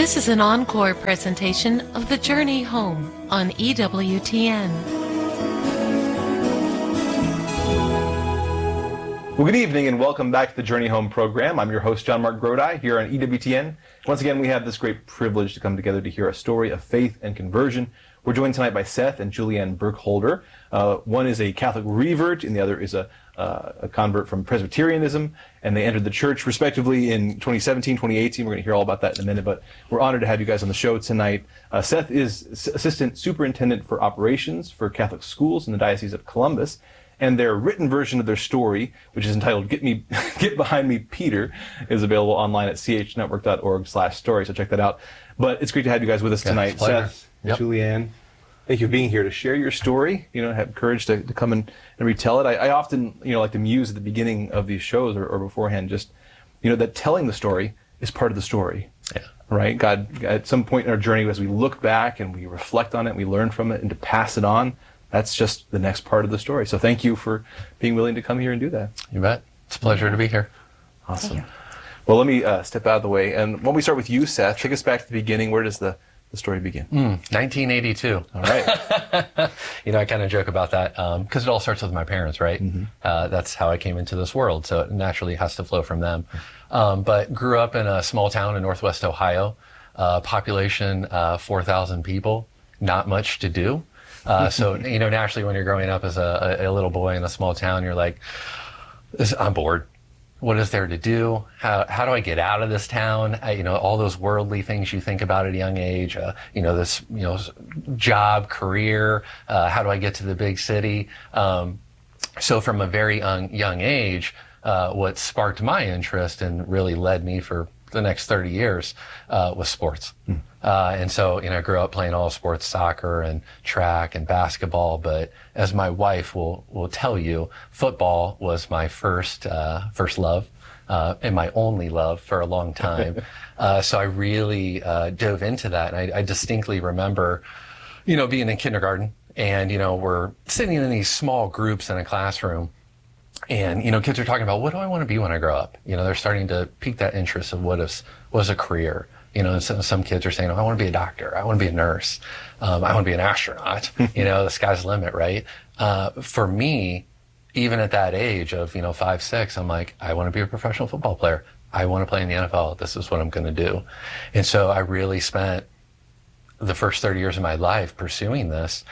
This is an encore presentation of The Journey Home on EWTN. Well, good evening and welcome back to the Journey Home program. I'm your host, John Mark Grodi, here on EWTN. Once again, we have this great privilege to come together to hear a story of faith and conversion. We're joined tonight by Seth and Julianne Burkholder. One is a Catholic revert and the other is a convert from Presbyterianism, and they entered the church respectively in 2017, 2018. We're going to hear all about that in a minute, but we're honored to have you guys on the show tonight. Seth is Assistant Superintendent for Operations for Catholic Schools in the Diocese of Columbus, and their written version of their story, which is entitled Get Behind Me, Peter, is available online at chnetwork.org/story, so check that out. But it's great to have you guys with us tonight. Seth, Julianne, thank you for being here to share your story, have courage to come and retell it. I often, like to muse at the beginning of these shows or beforehand, just, that telling the story is part of the story. Yeah. Right? God, at some point in our journey, as we look back and we reflect on it, we learn from it, and to pass it on, that's just the next part of the story. So thank you for being willing to come here and do that. You bet. It's a pleasure to be here. Awesome. Well, let me step out of the way. And when we start with you, Seth, take us back to the beginning. Where does the story begin? 1982. All right. I kind of joke about that because it all starts with my parents, right? Mm-hmm. That's how I came into this world, so it naturally has to flow from them. But grew up in a small town in Northwest Ohio, population 4,000 people, not much to do. So naturally when you're growing up as a little boy in a small town, you're like, I'm bored. What is there to do? How do I get out of this town? All those worldly things you think about at a young age, this, job, career, how do I get to the big city? So from a very young age, what sparked my interest and really led me for the next 30 years, was sports. And so, I grew up playing all sports, soccer and track and basketball. But as my wife will tell you, football was my first love, and my only love for a long time. So I really, dove into that. And I distinctly remember, being in kindergarten and, we're sitting in these small groups in a classroom. And, kids are talking about, what do I want to be when I grow up? They're starting to pique that interest of what was a career. And some kids are saying, I want to be a doctor. I want to be a nurse. I want to be an astronaut. The sky's the limit, right? For me, even at that age of, 5, 6, I'm like, I want to be a professional football player. I want to play in the NFL. This is what I'm going to do. And so I really spent the first 30 years of my life pursuing this.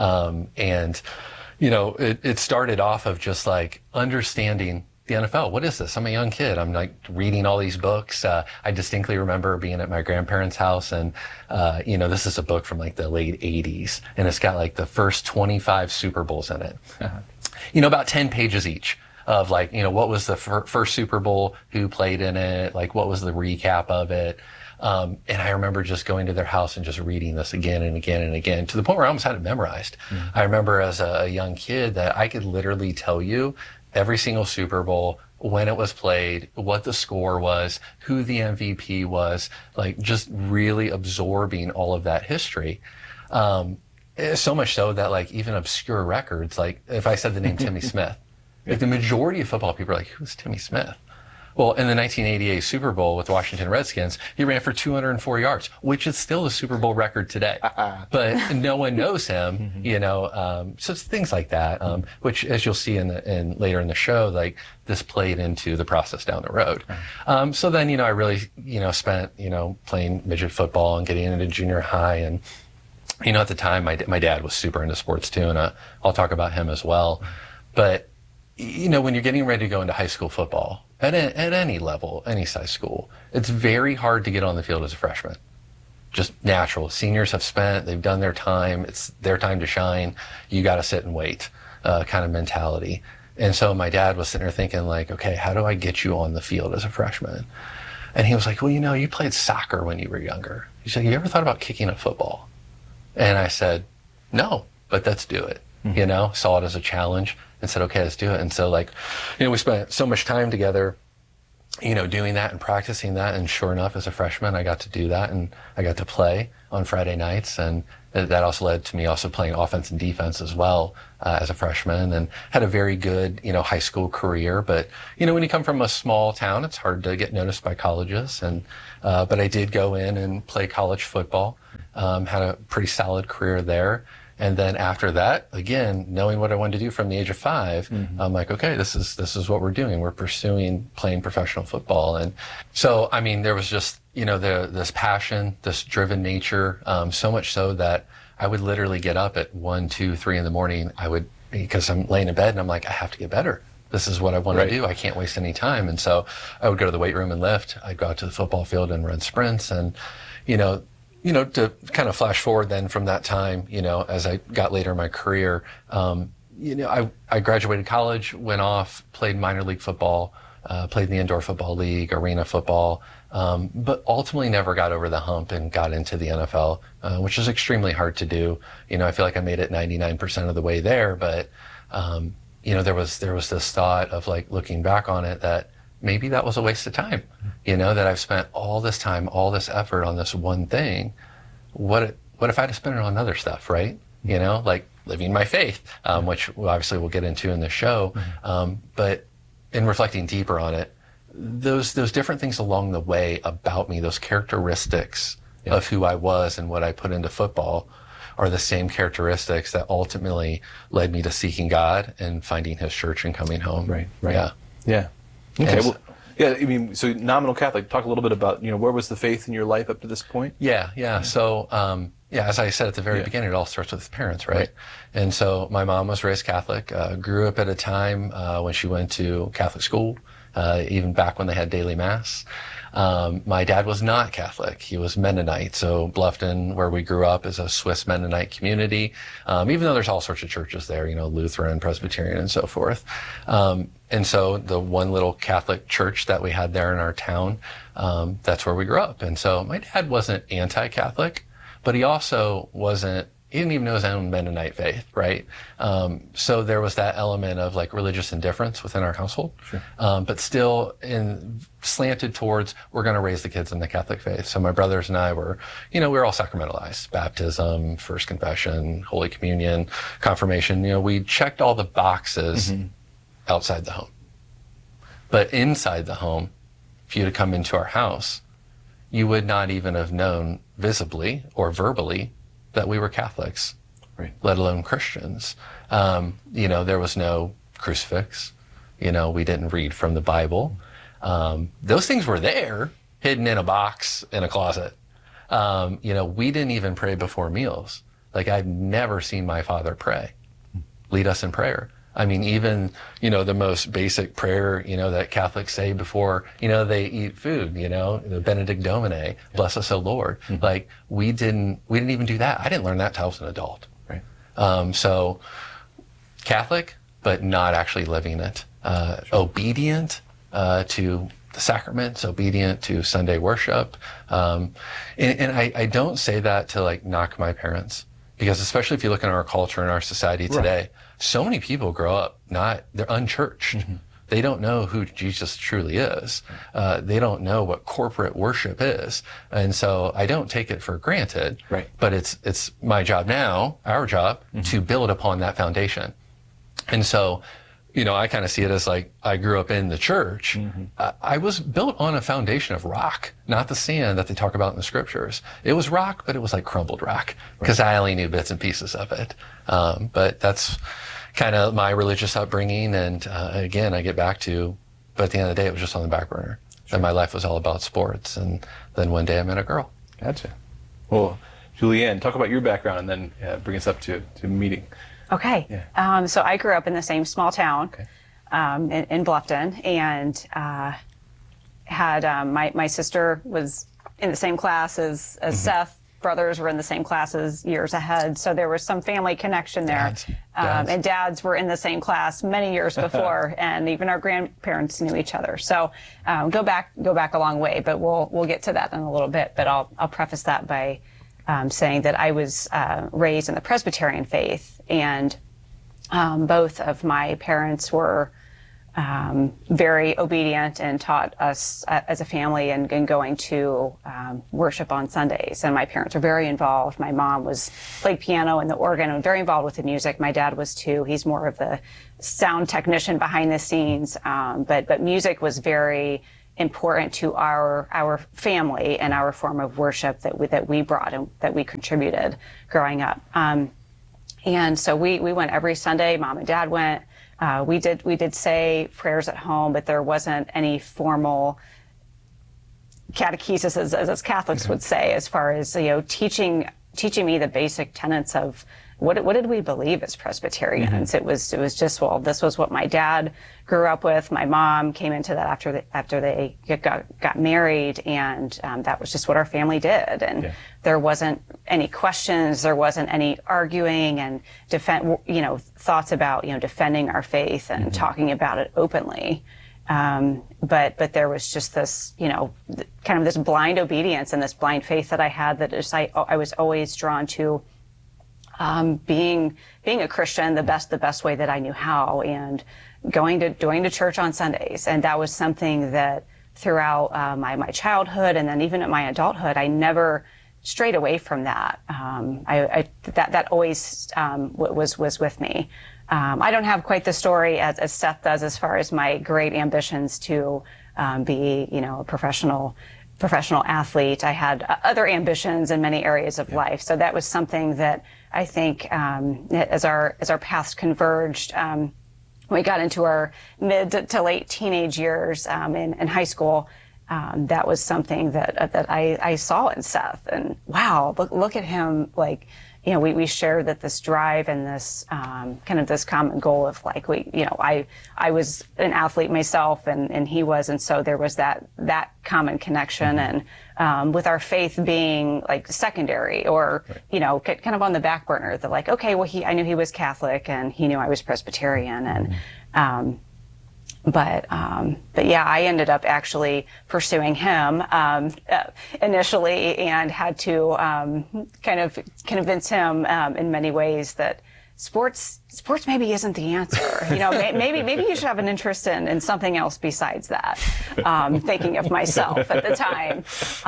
It started off of just like understanding the NFL. What is this? I'm a young kid. I'm like reading all these books. I distinctly remember being at my grandparents' house and, this is a book from like the late 80s and it's got like the first 25 Super Bowls in it. Uh-huh. About 10 pages each of like, what was the first Super Bowl, who played in it, like what was the recap of it. And I remember just going to their house and just reading this again and again and again to the point where I almost had it memorized. Mm-hmm. I remember as a young kid that I could literally tell you every single Super Bowl, when it was played, what the score was, who the MVP was, like just really absorbing all of that history. So much so that like even obscure records, like if I said the name Timmy Smith, like the majority of football people are like, who's Timmy Smith? Well, in the 1988 Super Bowl with the Washington Redskins, he ran for 204 yards, which is still the Super Bowl record today. But no one knows him, so it's things like that, which, as you'll see later in the show, like this played into the process down the road. So then, I really, spent, playing midget football and getting into junior high. And, at the time, my dad was super into sports too, and I'll talk about him as well. But, when you're getting ready to go into high school football, at any level, any size school, it's very hard to get on the field as a freshman. Just natural. Seniors they've done their time. It's their time to shine. You got to sit and wait, kind of mentality. And so my dad was sitting there thinking like, okay, how do I get you on the field as a freshman? And he was like, well, you played soccer when you were younger. He said, you ever thought about kicking a football? And I said, no, but let's do it. Mm-hmm. Saw it as a challenge and said, okay, let's do it. And so we spent so much time together doing that and practicing that. And sure enough, as a freshman, I got to do that, and I got to play on Friday nights. And that also led to me also playing offense and defense as well as a freshman, and had a very good, high school career. But, when you come from a small town, it's hard to get noticed by colleges. And, but I did go in and play college football, had a pretty solid career there. And then after that, again, knowing what I wanted to do from the age of 5, I'm like, okay, this is what we're doing. We're pursuing playing professional football. And so, there was just, this passion, this driven nature, so much so that I would literally get up at 1, 2, 3 in the morning. Because I'm laying in bed and I'm like, I have to get better. This is what I want to do. I can't waste any time. And so I would go to the weight room and lift. I'd go out to the football field and run sprints. And, to kind of flash forward then from that time, as I got later in my career, I graduated college, went off, played minor league football, played in the indoor football league, arena football, but ultimately never got over the hump and got into the NFL, which is extremely hard to do. I feel like I made it 99% of the way there, but, there was this thought of like looking back on it that maybe that was a waste of time, that I've spent all this time, all this effort on this one thing. What if I had to spend it on other stuff, right? Like living my faith, which obviously we'll get into in the show. But in reflecting deeper on it, those different things along the way about me, those characteristics of who I was and what I put into football, are the same characteristics that ultimately led me to seeking God and finding His church and coming home. Right. Yeah. Okay. So nominal Catholic. Talk a little bit about, where was the faith in your life up to this point? Yeah. So, as I said at the very beginning, it all starts with parents, right? And so my mom was raised Catholic, grew up at a time when she went to Catholic school, even back when they had daily mass. My dad was not Catholic. He was Mennonite. So Bluffton, where we grew up, is a Swiss Mennonite community. Even though there's all sorts of churches there, Lutheran, Presbyterian, and so forth. And so the one little Catholic church that we had there in our town, that's where we grew up. And so my dad wasn't anti-Catholic, but he also he didn't even know his own Mennonite faith, right? So there was that element of like religious indifference within our household, but still slanted towards, we're going to raise the kids in the Catholic faith. So my brothers and I were, we were all sacramentalized: baptism, first confession, Holy Communion, confirmation. We checked all the boxes outside the home. But inside the home, if you had come into our house, you would not even have known visibly or verbally that we were Catholics, let alone Christians. There was no crucifix. We didn't read from the Bible. Those things were there, hidden in a box in a closet. We didn't even pray before meals. Like, I've never seen my father pray, lead us in prayer. Even, the most basic prayer, that Catholics say before, they eat food, the Benedict Domine, bless us, O Lord. Like, we didn't even do that. I didn't learn that till I was an adult. So Catholic, but not actually living it. Obedient, to the sacraments, obedient to Sunday worship. And I don't say that to like knock my parents, because especially if you look in our culture and our society today, so many people grow up they're unchurched. They don't know who Jesus truly is. They don't know what corporate worship is. And so I don't take it for granted, but it's my job now, our job, to build upon that foundation. And so, I kind of see it as like, I grew up in the church. I was built on a foundation of rock, not the sand that they talk about in the scriptures. It was rock, but it was like crumbled rock, because I only knew bits and pieces of it. But that's kind of my religious upbringing. And again, I get back to, but at the end of the day, it was just on the back burner. And my life was all about sports. And then one day I met a girl. Gotcha. Well, Julianne, talk about your background and then bring us up to meeting. Okay. Yeah. So I grew up in the same small town in Bluffton, and had my sister was in the same class as Seth. Brothers were in the same classes years ahead, so there was some family connection there. Dads. And dads were in the same class many years before, and even our grandparents knew each other. So go back a long way, but we'll get to that in a little bit. But I'll preface that by saying that I was raised in the Presbyterian faith, and both of my parents were very obedient and taught us as a family and going to worship on Sundays. And my parents were very involved. My mom played piano and the organ and very involved with the music. My dad was too. He's more of the sound technician behind the scenes. But music was very important to our family and our form of worship that we brought and that we contributed growing up. And so we went every Sunday. Mom and Dad went. We did say prayers at home, but there wasn't any formal catechesis, as Catholics would say, as far as teaching me the basic tenets of what did we believe as Presbyterians. Mm-hmm. It was just, well, this was what my dad grew up with. My mom came into that after they got married, and that was just what our family did. And there wasn't any questions, there wasn't any arguing and thoughts about defending our faith and talking about it openly. But there was just this kind of this blind obedience and this blind faith that I had that I was always drawn to. Being a Christian the best way that I knew how, and going to church on Sundays. And that was something that throughout my childhood and then even at my adulthood, I never strayed away from that. That always was with me. I don't have quite the story as Seth does as far as my great ambitions to be a professional athlete. I had other ambitions in many areas of life. So that was something that I think as our paths converged, we got into our mid to late teenage years in high school. That was something that I saw in Seth, and wow, look at him, we shared this drive and this kind of this common goal of I was an athlete myself and he was, and so there was that common connection. And with our faith being secondary or kind of on the back burner, I knew he was Catholic and he knew I was Presbyterian, and but yeah, I ended up actually pursuing him initially, and had to kind of convince him in many ways that sports maybe isn't the answer. Maybe you should have an interest in something else besides that. Thinking of myself at the time,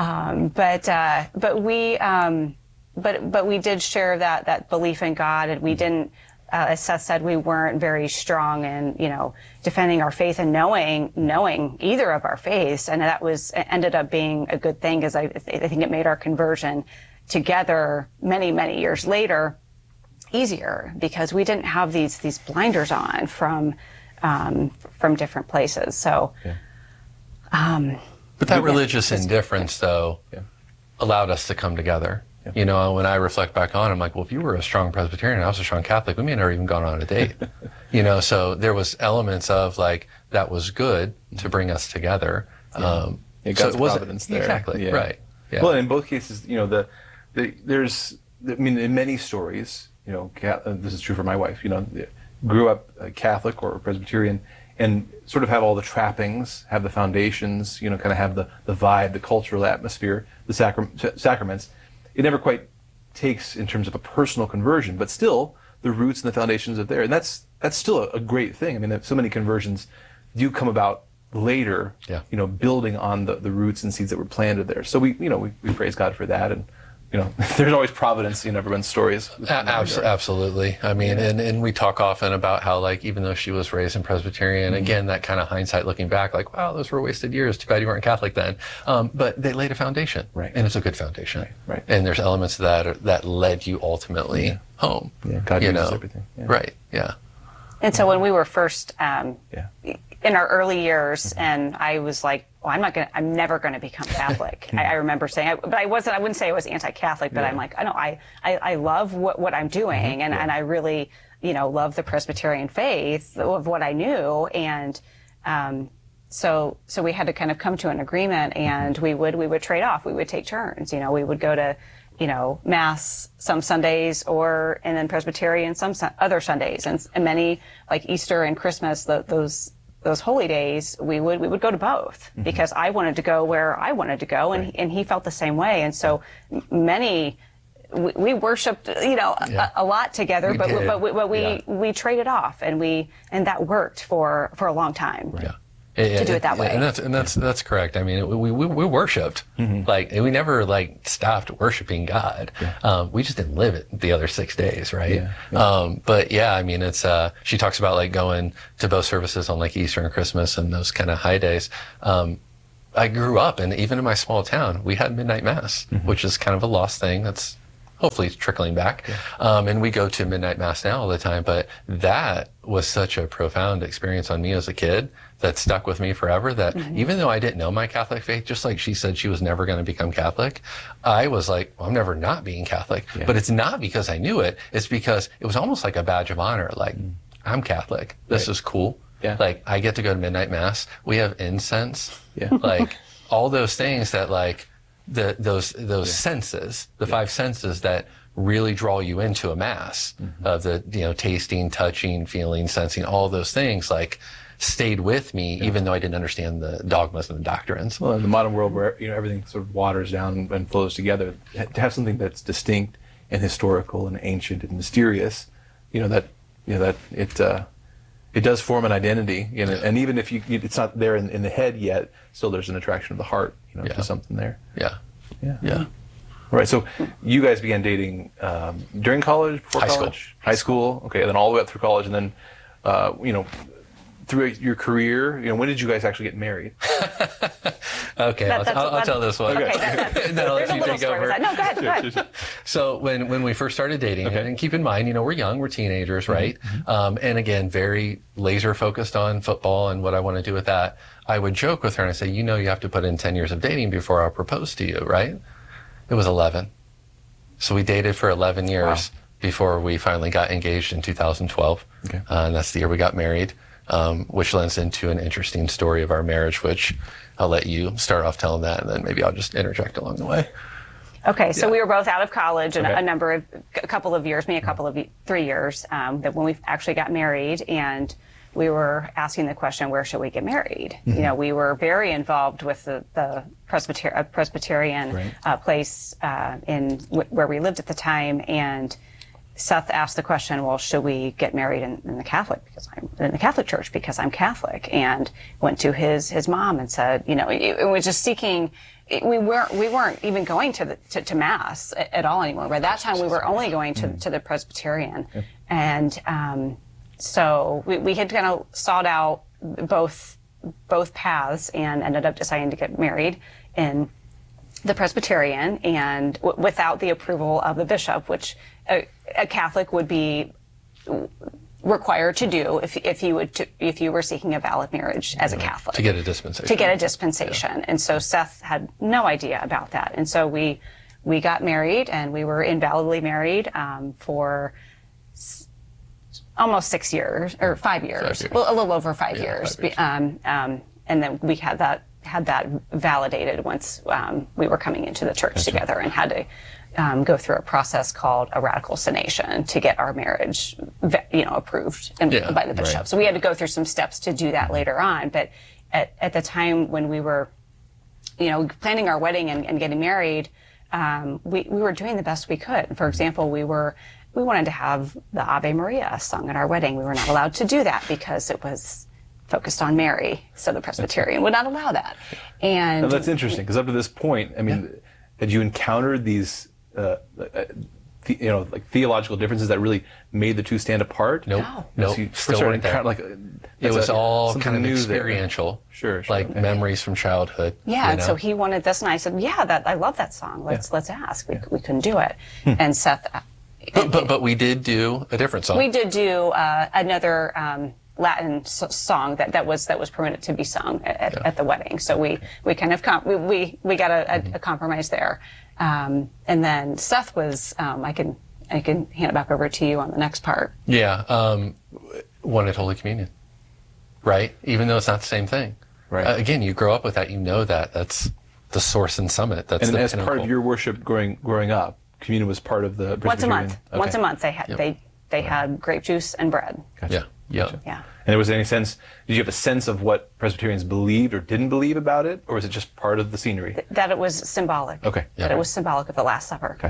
but we did share that belief in God, and we didn't. As Seth said, we weren't very strong in, defending our faith and knowing either of our faiths, and that ended up being a good thing, because I think it made our conversion together many, many years later easier, because we didn't have these blinders on from different places. So, but that religious indifference, though, allowed us to come together. When I reflect back on it, I'm like, well, if you were a strong Presbyterian and I was a strong Catholic, we may never even gone on a date. So there was elements of that was good to bring us together. God's providence there. Exactly. Right. Yeah. Well, in both cases, there's, in many stories, this is true for my wife, grew up Catholic or Presbyterian, and sort of have all the trappings, have the foundations, kind of have the vibe, the cultural atmosphere, the sacraments. It never quite takes in terms of a personal conversion, but still the roots and the foundations are there, and that's still a great thing. So many conversions do come about later, building on the roots and seeds that were planted there. So we praise God for that, and there's always providence in everyone's stories. Absolutely. And we talk often about how, even though she was raised in Presbyterian, again, that kind of hindsight looking back, wow, those were wasted years. Too bad you weren't Catholic then. But they laid a foundation. Right. And it's a good foundation. Right. And there's elements of that led you ultimately home. Yeah. God uses everything. Yeah. Right. Yeah. And so when we were first, in our early years, and I was like, well, I'm never going to become Catholic. I remember saying, but I wouldn't say I was anti-Catholic, but I'm like, I love what I'm doing. And I really, love the Presbyterian faith of what I knew. And, so we had to kind of come to an agreement, and we would trade off. We would take turns. We would go to, Mass some Sundays, and then Presbyterian some other Sundays, and many, like Easter and Christmas, those holy days, we would go to both, because I wanted to go where I wanted to go, and he felt the same way. And so many we worshipped, a lot together, We but did. we traded off, and that worked for a long time. Yeah. To do it that way. And that's correct. I mean, we worshipped. Like, we never stopped worshiping God. We just didn't live it the other 6 days, right? But yeah, I mean, it's, she talks about going to both services on Easter and Christmas and those kind of high days. I grew up, and even in my small town, we had midnight mass, which is kind of a lost thing. That's hopefully trickling back. And we go to midnight mass now all the time, but that was such a profound experience on me as a kid that stuck with me forever, that even though I didn't know my Catholic faith, just like she said she was never going to become Catholic, I was like, well, I'm never not being Catholic. But it's not because I knew it. It's because it was almost like a badge of honor. I'm Catholic. This is cool. I get to go to midnight mass. We have incense. All those things that those senses, the five senses that really draw you into a mass, of the tasting, touching, feeling, sensing, all those things stayed with me, even though I didn't understand the dogmas and the doctrines. Well, in the modern world where everything sort of waters down and flows together, to have something that's distinct and historical and ancient and mysterious, that it does form an identity, and even if it's not there in the head yet, still there's an attraction of the heart, to something there. Yeah. All right, so you guys began dating during college, before college? High school. Okay, and then all the way up through college, and then, through your career, when did you guys actually get married? Okay, I'll tell this one. Okay, then I'll let there's a you little take story over. with that. No, go ahead. So when we first started dating, and keep in mind, we're young, we're teenagers, right? And again, very laser focused on football and what I want to do with that. I would joke with her and I say, you have to put in 10 years of dating before I'll propose to you, right? It was 11. So we dated for 11 years before we finally got engaged in 2012. And that's the year we got married, which lends into an interesting story of our marriage, which I'll let you start off telling that, and then maybe I'll just interject along the way. Okay, so we were both out of college and a couple of years, 3 years, that when we actually got married, and we were asking the question, where should we get married? We were very involved with the Presbyterian place where we lived at the time, and Seth asked the question, well, should we get married in the Catholic Church because I'm Catholic, and went to his mom and said, it was just seeking. We weren't even going to mass at all anymore. By that time, we were only going to the Presbyterian, and so we had kind of sought out both paths and ended up deciding to get married in the Presbyterian, and without the approval of the bishop, which a Catholic would be required to do if you were seeking a valid marriage as a Catholic. To get a dispensation. And so Seth had no idea about that. And so we got married, and we were invalidly married for almost 6 years, or 5 years. Well, a little over 5 years. 5 years. And then we had that validated once we were coming into the church together, and had to go through a process called a ratification to get our marriage, approved by the bishop. So we had to go through some steps to do that later on. But at the time when we were, planning our wedding and getting married, we were doing the best we could. For example, we wanted to have the Ave Maria sung at our wedding. We were not allowed to do that because it was focused on Mary, so the Presbyterian would not allow that. And now that's interesting, because up to this point, had you encountered these, theological differences that really made the two stand apart? Nope. Still weren't there. It was all kind of experiential. Sure. Memories from childhood. Yeah, and so he wanted this, and I said, I love that song. Let's ask. We couldn't do it. And Seth... But we did do a different song. We did do another Latin song that was permitted to be sung at the wedding. So we kind of we got a compromise there. And then Seth was I can hand it back over to you on the next part. Yeah, wanted Holy Communion, right? Even though it's not the same thing. Right. Again, you grow up with that. You know that's the source and summit. That's and the as pinnacle. Part of your worship growing up, communion was part of the Presbyterian. Once a month they had they had grape juice and bread. Gotcha. Yeah. And there was any sense? Did you have a sense of what Presbyterians believed or didn't believe about it, or was it just part of the scenery? That it was symbolic. Okay. That it was symbolic of the Last Supper. Gotcha.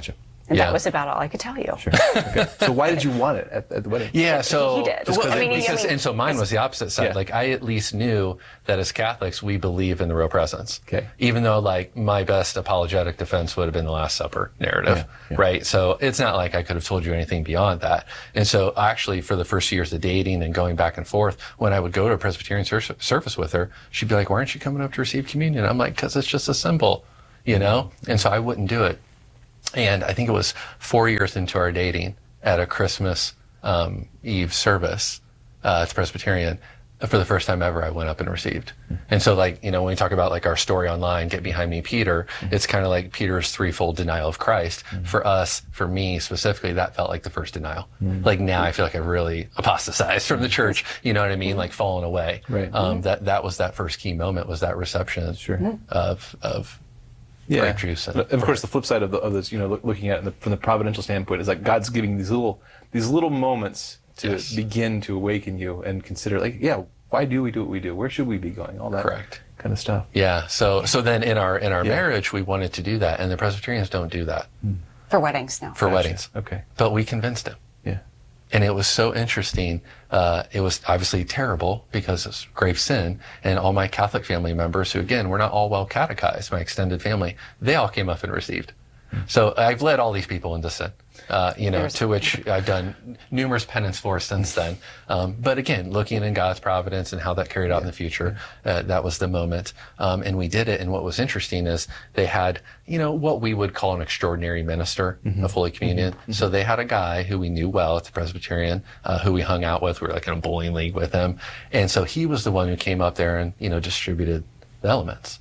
And Yeah. that was about all I could tell you. Sure. Okay. So why did you want it at the wedding? Yeah, so He did. Well, I mean, and so mine was the opposite side. Yeah. Like I at least knew that as Catholics we believe in the real presence. Okay. Even though like my best apologetic defense would have been the Last Supper narrative, Yeah. right? So it's not like I could have told you anything beyond that. And so actually, for the first years of dating and going back and forth, when I would go to a Presbyterian service with her, she'd be like, "Why aren't you coming up to receive communion?" I'm like, "Because it's just a symbol, you know." And so I wouldn't do it. And I think it was 4 years into our dating at a Christmas Eve service at the Presbyterian, for the first time ever, I went up and received. And so, like, you know, when we talk about like our story online, Get Behind Me, Peter, it's kind of like Peter's threefold denial of Christ. For us, for me specifically, that felt like the first denial. Like now I feel like I've really apostatized from the church, you know what I mean? Like fallen away. Right. That was that first key moment, was that reception Sure. of Yeah. grape juice. And of course, the flip side of this, you know, looking at it from the providential standpoint, is like God's giving these little moments to Yes. begin to awaken you and consider, like, yeah, why do we do what we do? Where should we be going? All that Correct. kind of stuff. Yeah. So then in our marriage, we wanted to do that, and the Presbyterians don't do that For weddings now. for weddings. Okay. But we convinced him, Yeah. and it was so interesting. It was obviously terrible because it's grave sin, and all my Catholic family members, who again were not all well catechized, my extended family, they all came up and received. So I've led all these people into sin, you know, to which I've done numerous penance for since then. But again, looking in God's providence and how that carried out in the future, that was the moment. And we did it. And what was interesting is they had, you know, what we would call an extraordinary minister of Holy Communion. So they had a guy who we knew well at the Presbyterian, who we hung out with. We were like in a bowling league with him. And so he was the one who came up there and, you know, distributed the elements.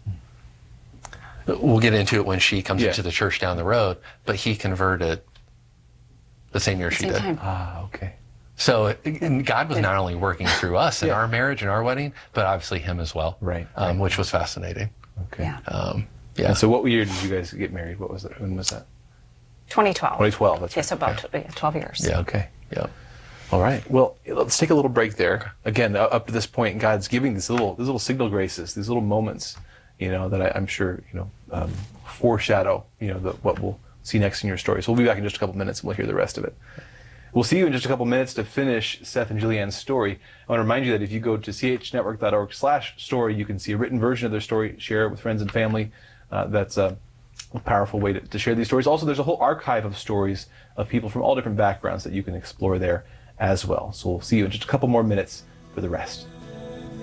We'll get into it when she comes Yeah. into the church down the road, but he converted the same year she Same did. time. Ah, okay. So and God was not only working through us in Yeah. our marriage and our wedding, but obviously him as well, Right. which was fascinating. Okay. Yeah. Yeah. And so, what year did you guys get married? What was it? When was that? 2012. 2012. That's right. Yes, about 12 years. Yeah. Okay. Yeah. All right. Well, let's take a little break there. Again, up to this point, God's giving these little signal graces, these little moments, you know, that I'm sure, you know, foreshadow, you know, what we'll see next in your story. So we'll be back in just a couple minutes and we'll hear the rest of it. We'll see you in just a couple minutes to finish Seth and Julianne's story. I want to remind you that if you go to chnetwork.org/story, you can see a written version of their story, share it with friends and family. That's a powerful way to share these stories. Also, there's a whole archive of stories of people from all different backgrounds that you can explore there as well. So we'll see you in just a couple more minutes for the rest.